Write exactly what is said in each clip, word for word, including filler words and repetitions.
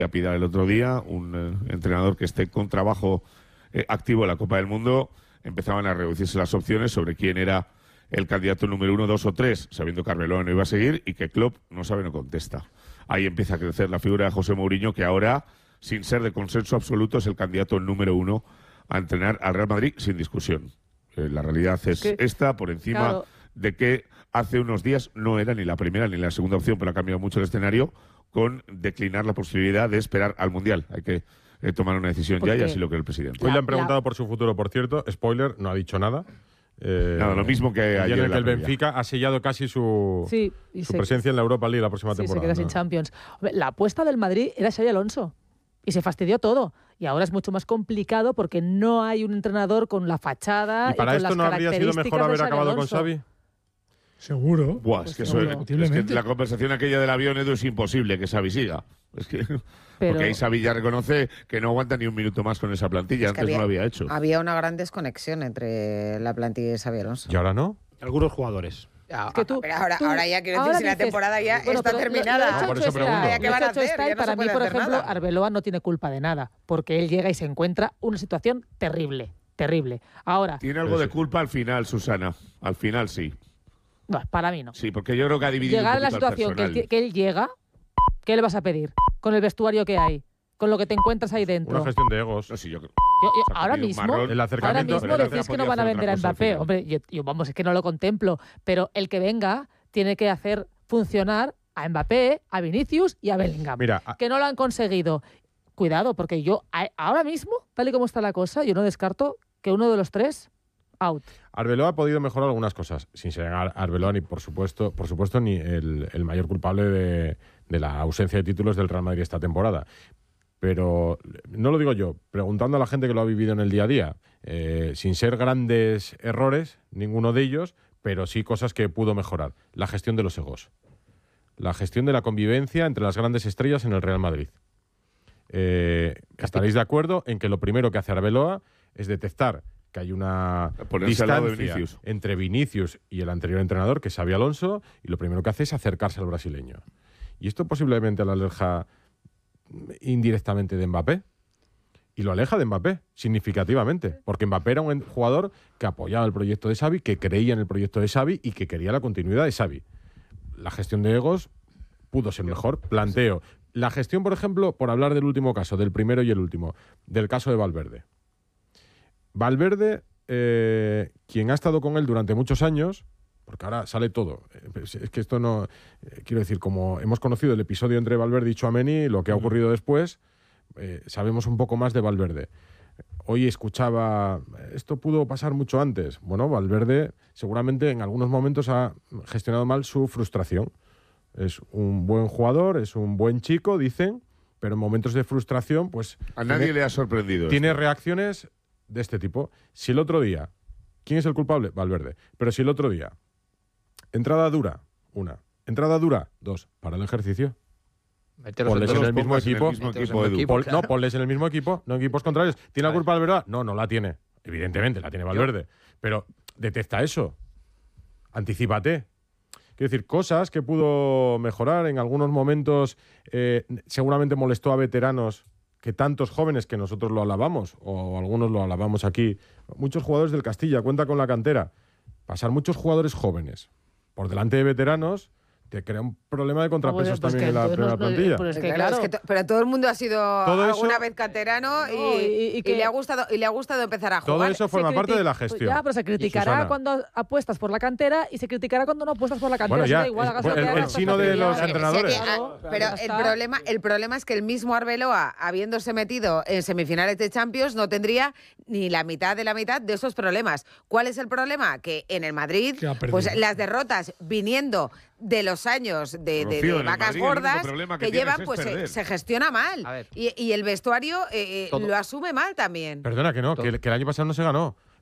Pidal el otro día, un eh, entrenador que esté con trabajo eh, activo en la Copa del Mundo, empezaban a reducirse las opciones sobre quién era el candidato número uno, dos o tres, sabiendo que Arbeloa no iba a seguir y que Klopp no sabe, no contesta. Ahí empieza a crecer la figura de José Mourinho, que ahora, sin ser de consenso absoluto, es el candidato número uno a entrenar al Real Madrid sin discusión. Eh, la realidad es ¿Qué? esta, por encima Claro. de que hace unos días no era ni la primera ni la segunda opción, pero ha cambiado mucho el escenario, con declinar la posibilidad de esperar al Mundial. Hay que eh, tomar una decisión Porque ya y así lo cree el presidente. Hoy La- le han preguntado la- por su futuro, por cierto. Spoiler, no ha dicho nada. Eh, Nada, lo mismo que el día ayer en en el la que el previa. Benfica ha sellado casi su, Sí, y su se- presencia en la Europa League la próxima Sí, se temporada. queda sin ¿no? Champions. Hombre, la apuesta del Madrid era Xabi Alonso y se fastidió todo. Y ahora es mucho más complicado porque no hay un entrenador con la fachada ¿Y para con esto las no habría sido características mejor de haber Xabi acabado con Alonso. Xavi? Seguro. Buah, es, que eso- seguro. es que Indiscutiblemente. la conversación aquella del avión, Edu, es imposible que Xavi siga. Es que, Pero- porque ahí Xavi ya reconoce que no aguanta ni un minuto más con esa plantilla. Es que Antes había- no lo había hecho. Había una gran desconexión entre la plantilla y Xabi Alonso. ¿Y ahora no? Algunos jugadores. Es que tú- Pero ahora, tú- ahora ya quiero ahora decir, si la dices, temporada ya bueno, está pero lo- terminada. lo hecho, Ah, por hecho eso pregunto. está. ¿Qué Lo van a hecho hacer? está, Ya y no se para mí, puede por hacer ejemplo, nada. Arbeloa no tiene culpa de nada, porque él llega y se encuentra una situación terrible, terrible. Ahora, Tiene algo de culpa al final, Susana. Al final sí. no, para mí no. Sí, porque yo creo que ha dividido Llegar a un la poquito al situación que él, personal. que él llega, ¿qué le vas a pedir? Con el vestuario que hay, con lo que te encuentras ahí dentro. Una gestión de egos. No, sí, yo creo- Yo- yo- Se ha ahora comido un mismo, marrón. El ahora acercamiento- mismo pero decís que podía no van a hacer vender a otra cosa al Mbappé. final. Hombre, yo, yo, vamos, es que no lo contemplo, pero el que venga tiene que hacer funcionar a Mbappé, a Vinicius y a Bellingham. Mira, a- que no lo han conseguido. Cuidado, porque yo a- ahora mismo, tal y como está la cosa, yo no descarto que uno de los tres out. Arbeloa ha podido mejorar algunas cosas, sin ser Ar- Arbeloa ni, por supuesto, por supuesto ni el, el mayor culpable de, de la ausencia de títulos del Real Madrid esta temporada. Pero no lo digo yo, preguntando a la gente que lo ha vivido en el día a día, eh, sin ser grandes errores, ninguno de ellos, pero sí cosas que pudo mejorar. La gestión de los egos. La gestión de la convivencia entre las grandes estrellas en el Real Madrid. Eh, estaréis de acuerdo en que lo primero que hace Arbeloa es detectar que hay una Ponerse al lado de distancia Vinicius. entre Vinicius y el anterior entrenador, que es Xabi Alonso, y lo primero que hace es acercarse al brasileño. Y esto posiblemente lo aleja indirectamente de Mbappé. Y lo aleja de Mbappé, significativamente. Porque Mbappé era un jugador que apoyaba el proyecto de Xavi, que creía en el proyecto de Xavi y que quería la continuidad de Xavi. La gestión de egos pudo ser mejor, planteo. La gestión, por ejemplo, por hablar del último caso, del primero y el último, del caso de Valverde. Valverde, eh, quien ha estado con él durante muchos años, porque ahora sale todo. Es, es que esto no... eh, quiero decir, como hemos conocido el episodio entre Valverde y Tchouaméni, lo que ha ocurrido después, eh, sabemos un poco más de Valverde. Hoy escuchaba, esto pudo pasar mucho antes. Bueno, Valverde seguramente en algunos momentos ha gestionado mal su frustración. Es un buen jugador, es un buen chico, dicen, pero en momentos de frustración, pues... A nadie tiene- le ha sorprendido. tiene esto. reacciones de este tipo. Si el otro día, ¿quién es el culpable? Valverde. Pero si el otro día, entrada dura, una. Entrada dura, dos. Para el ejercicio. Meteros Ponles en en dos. el mismo pongas en el equipo. mismo Meteros equipo, en el Edu. equipo. Pon- claro. No, ponles en el mismo equipo, no en equipos contrarios. ¿Tiene la Vale. culpa Valverde? No, no la tiene. Evidentemente, la tiene Valverde. Pero detecta eso. Anticípate. Quiero decir, cosas que pudo mejorar en algunos momentos. eh, seguramente molestó a veteranos, que tantos jóvenes que nosotros lo alabamos, o algunos lo alabamos aquí. Muchos jugadores del Castilla, cuenta con la cantera. Pasar muchos jugadores jóvenes por delante de veteranos te crea un problema de contrapesos Pues también que en la entonces primera no- no- plantilla. pues es que, Claro, claro, es que to- pero todo el mundo ha sido Todo alguna eso- vez canterano y, No, y- y y que- le ha gustado y le ha gustado empezar a Todo jugar. eso se forma parte criti- de la pues gestión. ya, pero se criticará Susana. cuando apuestas por la cantera y se criticará cuando no apuestas por la cantera. Bueno, Eso ya, da igual, es- hagas bueno, lo que el- el hagas, chino hasta de que los ya- entrenadores. Sí, Claro, pero ya el está. problema, el problema es que el mismo Arbeloa, habiéndose metido en semifinales de Champions, no tendría ni la mitad de la mitad de esos problemas. ¿Cuál es el problema? Que en el Madrid, Que ha perdido. pues las derrotas viniendo de los años de, de- de Rocío, en el vacas Madrid el único gordas problema que que, tienes llevan, es pues se, perder. se gestiona mal. A ver. Y, y el vestuario eh, eh, Todo. lo asume mal también. Perdona que no, Todo. que, el- que el año pasado no se ganó.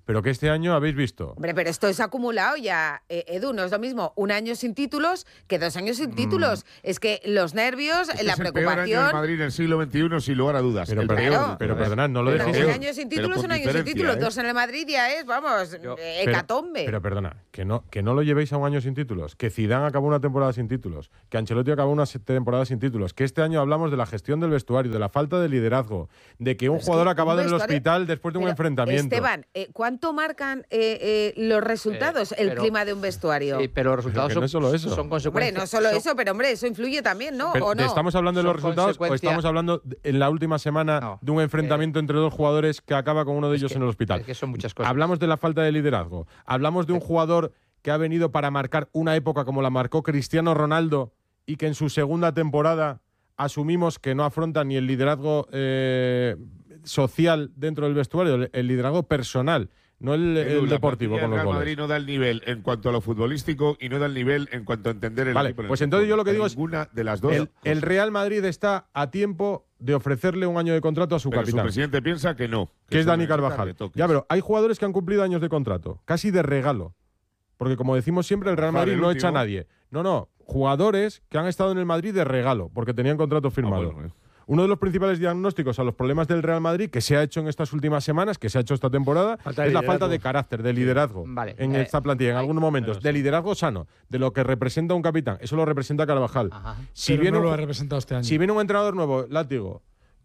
pero que este año habéis visto. Hombre, pero esto es acumulado ya, eh, Edu, no es lo mismo un año sin títulos que dos años sin títulos. Mm. Es que los nervios, este la es el preocupación... peor año del Madrid en el siglo veintiuno, sin lugar a dudas. Pero, el pero, peor, pero, pero perdonad, no lo pero dejéis... Un año sin títulos, un año sin títulos. ¿eh? Dos en el Madrid ya es, vamos, Yo, eh, hecatombe. Pero, pero perdona, que no, que no lo llevéis a un año sin títulos, que Zidane acabó una temporada sin títulos, que Ancelotti acabó una temporada sin títulos, que este año hablamos de la gestión del vestuario, de la falta de liderazgo, de que un Pero jugador es ha que acabado un en el vestuario- hospital después de un Pero, enfrentamiento. Esteban, eh, ¿cuánto marcan eh, eh, los resultados, Eh, el pero- clima de un vestuario? Sí, pero los resultados que no son, es solo eso. son Hombre, consecuencias. no solo son- eso, pero hombre, eso influye también, ¿no? Pero, ¿O no? ¿estamos hablando de los Son resultados o consecuencia- estamos hablando de- en la última semana No, de un enfrentamiento entre dos jugadores que acaba con uno de Es ellos que- en el hospital? es que son muchas cosas. Hablamos de la falta de liderazgo. Hablamos de un jugador que ha venido para marcar una época como la marcó Cristiano Ronaldo y que en su segunda temporada asumimos que no afronta ni el liderazgo eh, social dentro del vestuario, el, el liderazgo personal, no el, Edu, el la deportivo plantilla con del los Real goles. Madrid no da el nivel en cuanto a lo futbolístico y no da el nivel en cuanto a entender el Vale, equipo en el pues que entonces juega. yo lo que digo es, Ninguna de las dos. El, el cosas. Real Madrid está a tiempo de ofrecerle un año de contrato a su Pero capitán, su presidente piensa que no. que es eso Dani necesita Carvajal. retoques. Ya, pero hay jugadores que han cumplido años de contrato, casi de regalo. Porque como decimos siempre, el Real Carvajal, Madrid el no echa a último. nadie. No, no, jugadores que han estado en el Madrid de regalo, porque tenían contrato Ah, firmado. bueno, eh. Uno de los principales diagnósticos a los problemas del Real Madrid que se ha hecho en estas últimas semanas, que se ha hecho esta temporada, Falta de es la liderazgo. falta de carácter, de liderazgo Vale, en eh, esta plantilla, en algunos momentos. pero De sí. liderazgo sano, de lo que representa un capitán. Eso lo representa Carvajal. Ajá. Si Pero viene no un lo ju- ha representado este año. si viene un entrenador nuevo, Látigo,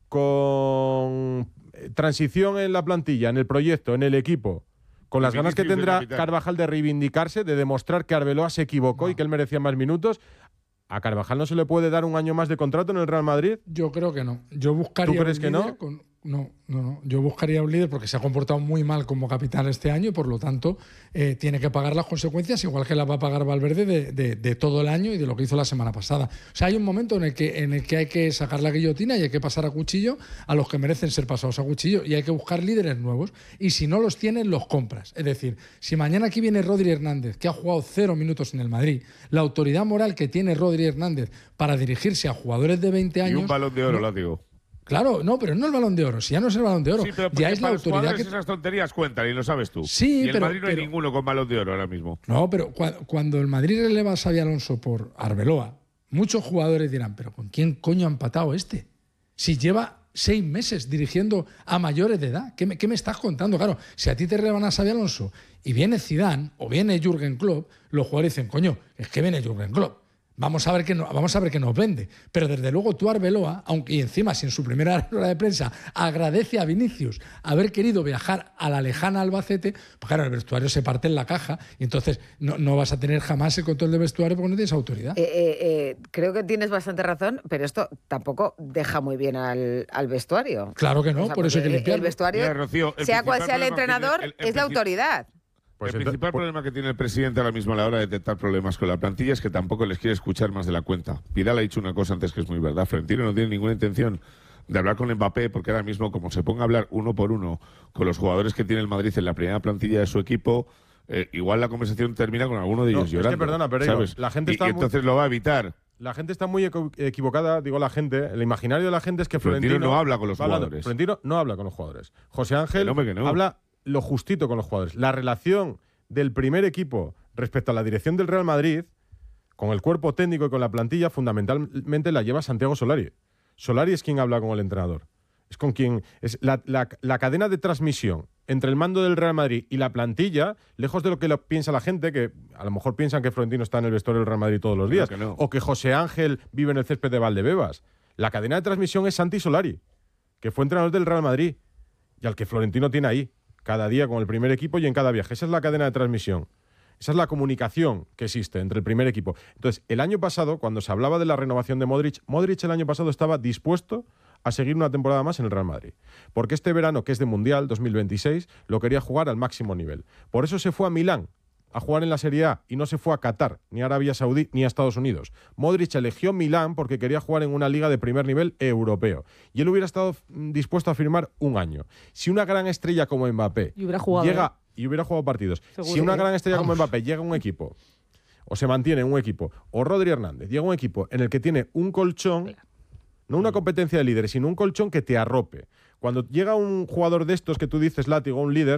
con eh, transición en la plantilla, en el proyecto, en el equipo, con las ganas que Vinicius de tendrá capitán. Carvajal de reivindicarse, de demostrar que Arbeloa se equivocó y que él merecía más minutos, ¿a Carvajal no se le puede dar un año más de contrato en el Real Madrid? Yo creo que no. Yo buscaría ¿Tú crees un que líder no? con- no, no, no. Yo buscaría un líder porque se ha comportado muy mal como capitán este año y por lo tanto eh, tiene que pagar las consecuencias igual que las va a pagar Valverde de, de- de todo el año y de lo que hizo la semana pasada. O sea, hay un momento en el que en el que hay que sacar la guillotina y hay que pasar a cuchillo a los que merecen ser pasados a cuchillo y hay que buscar líderes nuevos y si no los tienen los compras. Es decir, si mañana aquí viene Rodri Hernández que ha jugado cero minutos en el Madrid, la autoridad moral que tiene Rodri Hernández para dirigirse a jugadores de veinte años Y un balón de oro, no- Látigo. Claro, no, pero no el Balón de Oro. Si ya no es el Balón de Oro, Sí, pero ya porque es la para los autoridad jugadores que... esas tonterías cuentan y lo sabes tú. Sí, y en pero- Madrid no hay pero- ninguno con balón de oro ahora mismo. No, pero cua- cuando el Madrid releva a Xabi Alonso por Arbeloa, muchos jugadores dirán, pero ¿con quién coño ha empatado este? Si lleva seis meses dirigiendo a mayores de edad. ¿Qué me, qué me estás contando? Claro, si a ti te relevan a Xabi Alonso y viene Zidane o viene Jürgen Klopp, los jugadores dicen, coño, es que viene Jürgen Klopp. Vamos a ver qué no, vamos a ver qué nos vende. Pero desde luego tú, Arbeloa, aunque y encima si en su primera rueda de prensa agradece a Vinicius haber querido viajar a la lejana Albacete, pues claro, el vestuario se parte en la caja y entonces no, no vas a tener jamás el control del vestuario porque no tienes autoridad. Eh, eh, eh, creo que tienes bastante razón, pero esto tampoco deja muy bien al, al vestuario. Claro que no, O sea, por eso hay que porque limpiarlo. El vestuario, Mira, Rocío, el sea cual principal sea el problema que entrenador, tiene el- el es la princip- autoridad. Pues el ento- principal pues- problema que tiene el presidente ahora mismo a la hora de detectar problemas con la plantilla es que tampoco les quiere escuchar más de la cuenta. Vidal ha dicho una cosa antes que es muy verdad. Florentino no tiene ninguna intención de hablar con Mbappé porque ahora mismo, como se ponga a hablar uno por uno con los jugadores que tiene el Madrid en la primera plantilla de su equipo, eh, igual la conversación termina con alguno de No, ellos es que llorando. perdona, pero digo, ¿sabes? la gente Y- está y muy- entonces lo va a evitar. La gente está muy equi- equivocada, digo la gente. El imaginario de la gente es que Florentino Florentino, no habla con los va hablando- jugadores. Florentino no habla con los jugadores. José Ángel Que no, hombre, que no. habla lo justito con los jugadores. La relación del primer equipo respecto a la dirección del Real Madrid, con el cuerpo técnico y con la plantilla, fundamentalmente la lleva Santiago Solari. Solari es quien habla con el entrenador. Es con quien es la, la- la cadena de transmisión entre el mando del Real Madrid y la plantilla, lejos de lo que lo piensa la gente, que a lo mejor piensan que Florentino está en el vestuario del Real Madrid todos los No, días, que no. o que José Ángel vive en el césped de Valdebebas. La cadena de transmisión es Santi Solari, que fue entrenador del Real Madrid y al que Florentino tiene ahí, cada día con el primer equipo y en cada viaje. Esa es la cadena de transmisión. Esa es la comunicación que existe entre el primer equipo. Entonces, el año pasado, cuando se hablaba de la renovación de Modric, Modric el año pasado estaba dispuesto a seguir una temporada más en el Real Madrid. Porque este verano, que es de Mundial dos mil veintiséis, lo quería jugar al máximo nivel. Por eso se fue a Milán a jugar en la Serie A y no se fue a Qatar, ni a Arabia Saudí, ni a Estados Unidos. Modric eligió Milán porque quería jugar en una liga de primer nivel europeo. Y él hubiera estado mm, dispuesto a firmar un año. Si una gran estrella como Mbappé Y hubiera jugado, llega y hubiera jugado partidos, Seguro si una que- gran estrella como vamos. Mbappé llega a un equipo, o se mantiene en un equipo, o Rodri Hernández llega a un equipo en el que tiene un colchón, no una competencia de líderes, sino un colchón que te arrope. Cuando llega un jugador de estos que tú dices, látigo, un líder,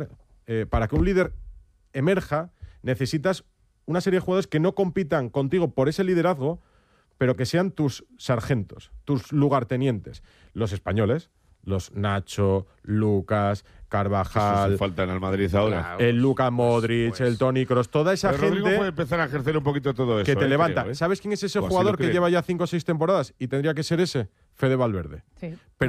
eh, para que un líder emerja, necesitas una serie de jugadores que no compitan contigo por ese liderazgo, pero que sean tus sargentos, tus lugartenientes. Los españoles, los Nacho, Lucas, Carvajal, Esos faltan al Madrid ahora. Claro. el Luka Modric, pues- el Toni Kroos, toda esa Pero Rodrigo gente puede empezar a ejercer un poquito todo eso. que te eh, levanta. creo, ¿eh? ¿Sabes quién es ese O así jugador lo que creo. lleva ya cinco o seis temporadas? Y tendría que ser ese, Fede Valverde. Sí.